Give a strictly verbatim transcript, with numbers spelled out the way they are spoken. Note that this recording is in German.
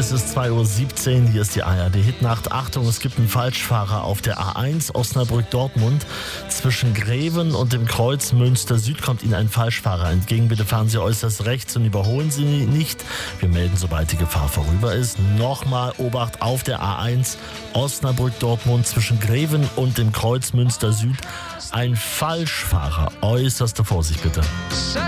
Es ist zwei Uhr siebzehn, hier ist die A R D-Hitnacht. Achtung, es gibt einen Falschfahrer auf der A eins Osnabrück-Dortmund. Zwischen Greven und dem Kreuz Münster Süd kommt Ihnen ein Falschfahrer entgegen. Bitte fahren Sie äußerst rechts und überholen Sie nicht. Wir melden, sobald die Gefahr vorüber ist. Nochmal Obacht auf der A eins Osnabrück-Dortmund zwischen Greven und dem Kreuz Münster Süd. Ein Falschfahrer. Äußerste Vorsicht bitte.